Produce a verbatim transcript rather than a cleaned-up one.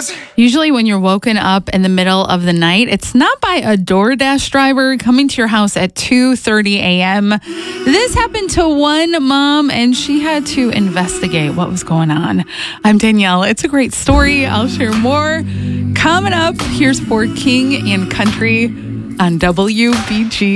was. Usually when you're woken up in the middle of the night, it's not by a DoorDash driver coming to your house at two thirty a.m. This happened to one mom, and she had to investigate what was going on. I'm Danielle. It's a great story. I'll share more coming up. Here's for King and Country on W B G.